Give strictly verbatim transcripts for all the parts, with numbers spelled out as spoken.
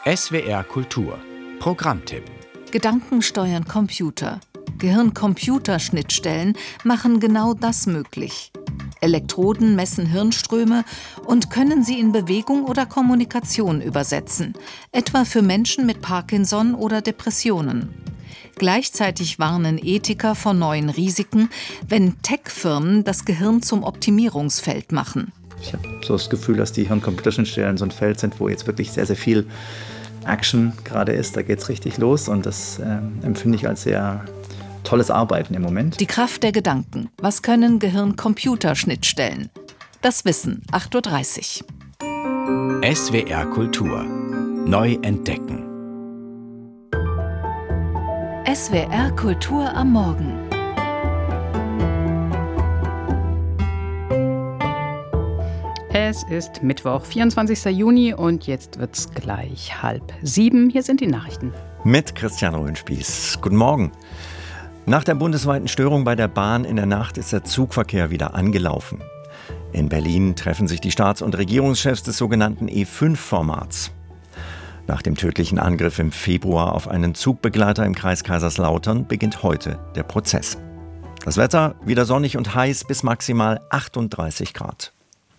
S W R Kultur Programmtipp. Gedanken steuern Computer. Gehirn-Computer-Schnittstellen machen genau das möglich. Elektroden messen Hirnströme und können sie in Bewegung oder Kommunikation übersetzen, etwa für Menschen mit Parkinson oder Depressionen. Gleichzeitig warnen Ethiker vor neuen Risiken, wenn Tech-Firmen das Gehirn zum Optimierungsfeld machen. Ich habe so das Gefühl, dass die Hirn-Computer-Schnittstellen so ein Feld sind, wo jetzt wirklich sehr, sehr viel Action gerade ist. Da geht es richtig los und das äh, empfinde ich als sehr tolles Arbeiten im Moment. Die Kraft der Gedanken. Was können Gehirn-Computer-Schnittstellen? Das Wissen, acht Uhr dreißig. S W R Kultur. Neu entdecken. S W R Kultur am Morgen. Es ist Mittwoch, vierundzwanzigster Juni und jetzt wird's gleich halb sieben. Hier sind die Nachrichten. Mit Christian Röhnspieß. Guten Morgen. Nach der bundesweiten Störung bei der Bahn in der Nacht ist der Zugverkehr wieder angelaufen. In Berlin treffen sich die Staats- und Regierungschefs des sogenannten E fünf Formats. Nach dem tödlichen Angriff im Februar auf einen Zugbegleiter im Kreis Kaiserslautern beginnt heute der Prozess. Das Wetter wieder sonnig und heiß bis maximal achtunddreißig Grad.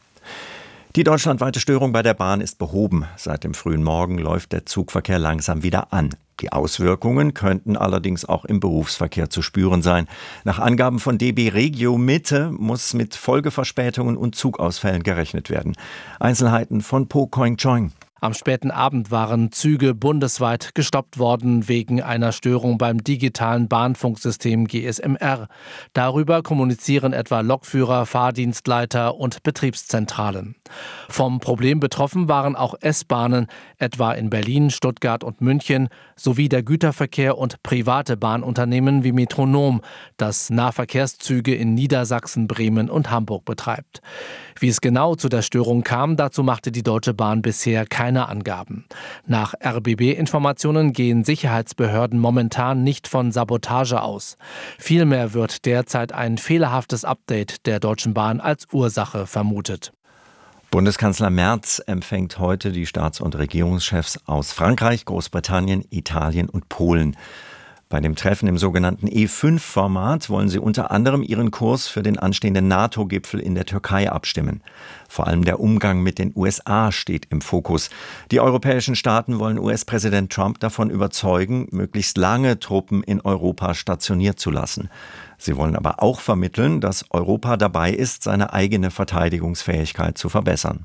Die deutschlandweite Störung bei der Bahn ist behoben. Seit dem frühen Morgen läuft der Zugverkehr langsam wieder an. Die Auswirkungen könnten allerdings auch im Berufsverkehr zu spüren sein. Nach Angaben von D B Regio Mitte muss mit Folgeverspätungen und Zugausfällen gerechnet werden. Einzelheiten von Po Koing Choing. Am späten Abend waren Züge bundesweit gestoppt worden wegen einer Störung beim digitalen Bahnfunksystem G S M R. Darüber kommunizieren etwa Lokführer, Fahrdienstleiter und Betriebszentralen. Vom Problem betroffen waren auch S-Bahnen, etwa in Berlin, Stuttgart und München, sowie der Güterverkehr und private Bahnunternehmen wie Metronom, das Nahverkehrszüge in Niedersachsen, Bremen und Hamburg betreibt. Wie es genau zu der Störung kam, dazu machte die Deutsche Bahn bisher keine Angaben. Nach R B B-Informationen gehen Sicherheitsbehörden momentan nicht von Sabotage aus. Vielmehr wird derzeit ein fehlerhaftes Update der Deutschen Bahn als Ursache vermutet. Bundeskanzler Merz empfängt heute die Staats- und Regierungschefs aus Frankreich, Großbritannien, Italien und Polen. Bei dem Treffen im sogenannten E fünf Format wollen sie unter anderem ihren Kurs für den anstehenden NATO-Gipfel in der Türkei abstimmen. Vor allem der Umgang mit den U S A steht im Fokus. Die europäischen Staaten wollen U S-Präsident Trump davon überzeugen, möglichst lange Truppen in Europa stationiert zu lassen. Sie wollen aber auch vermitteln, dass Europa dabei ist, seine eigene Verteidigungsfähigkeit zu verbessern.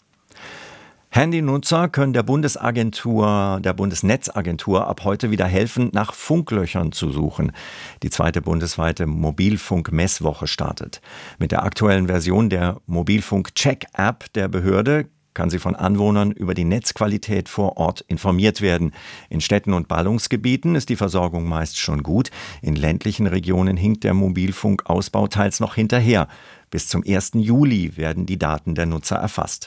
Handynutzer können der Bundesagentur, der Bundesnetzagentur ab heute wieder helfen, nach Funklöchern zu suchen. Die zweite bundesweite Mobilfunk-Messwoche startet. Mit der aktuellen Version der Mobilfunk-Check-App der Behörde kann sie von Anwohnern über die Netzqualität vor Ort informiert werden. In Städten und Ballungsgebieten ist die Versorgung meist schon gut. In ländlichen Regionen hinkt der Mobilfunkausbau teils noch hinterher. Bis zum ersten Juli werden die Daten der Nutzer erfasst.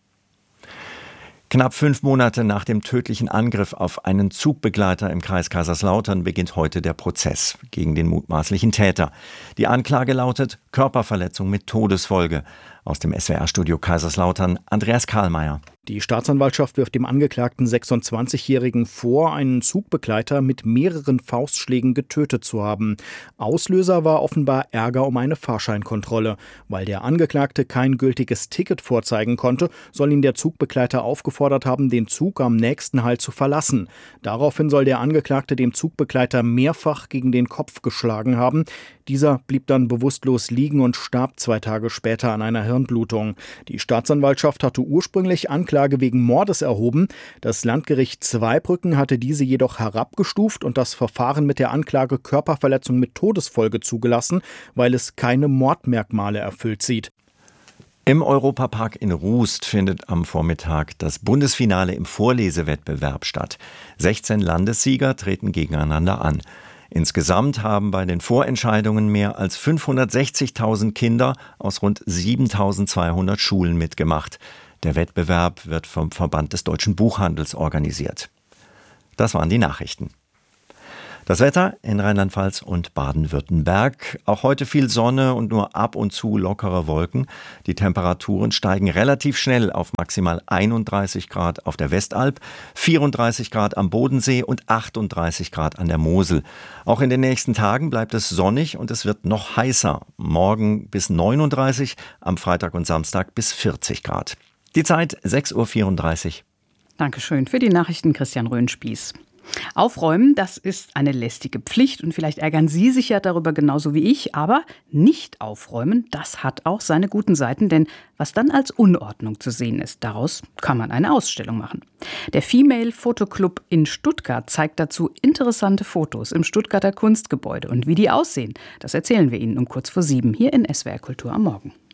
Knapp fünf Monate nach dem tödlichen Angriff auf einen Zugbegleiter im Kreis Kaiserslautern beginnt heute der Prozess gegen den mutmaßlichen Täter. Die Anklage lautet Körperverletzung mit Todesfolge. Aus dem S W R-Studio Kaiserslautern, Andreas Karlmeier. Die Staatsanwaltschaft wirft dem Angeklagten sechsundzwanzigjährigen vor, einen Zugbegleiter mit mehreren Faustschlägen getötet zu haben. Auslöser war offenbar Ärger um eine Fahrscheinkontrolle. Weil der Angeklagte kein gültiges Ticket vorzeigen konnte, soll ihn der Zugbegleiter aufgefordert haben, den Zug am nächsten Halt zu verlassen. Daraufhin soll der Angeklagte dem Zugbegleiter mehrfach gegen den Kopf geschlagen haben. Dieser blieb dann bewusstlos liegen und starb zwei Tage später an einer Hirnblutung. Die Staatsanwaltschaft hatte ursprünglich Anklage wegen Mordes erhoben. Das Landgericht Zweibrücken hatte diese jedoch herabgestuft und das Verfahren mit der Anklage Körperverletzung mit Todesfolge zugelassen, weil es keine Mordmerkmale erfüllt sieht. Im Europapark in Rust findet am Vormittag das Bundesfinale im Vorlesewettbewerb statt. sechzehn Landessieger treten gegeneinander an. Insgesamt haben bei den Vorentscheidungen mehr als fünfhundertsechzigtausend Kinder aus rund siebentausendzweihundert Schulen mitgemacht. Der Wettbewerb wird vom Verband des Deutschen Buchhandels organisiert. Das waren die Nachrichten. Das Wetter in Rheinland-Pfalz und Baden-Württemberg. Auch heute viel Sonne und nur ab und zu lockere Wolken. Die Temperaturen steigen relativ schnell auf maximal einunddreißig Grad auf der Westalb, vierunddreißig Grad am Bodensee und achtunddreißig Grad an der Mosel. Auch in den nächsten Tagen bleibt es sonnig und es wird noch heißer. Morgen bis neununddreißig, am Freitag und Samstag bis vierzig Grad. Die Zeit sechs Uhr vierunddreißig. Dankeschön für die Nachrichten, Christian Röhnspieß. Aufräumen, das ist eine lästige Pflicht und vielleicht ärgern Sie sich ja darüber genauso wie ich, aber nicht aufräumen, das hat auch seine guten Seiten, denn was dann als Unordnung zu sehen ist, daraus kann man eine Ausstellung machen. Der Female Photo Club in Stuttgart zeigt dazu interessante Fotos im Stuttgarter Kunstgebäude und wie die aussehen, das erzählen wir Ihnen um kurz vor sieben hier in S W R Kultur am Morgen.